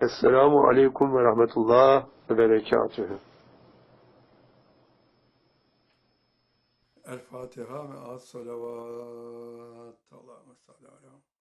Esselamu aleyküm ve rahmetullah ve berekatühü. El Fatiha ve as salavat. Allahümme salli ala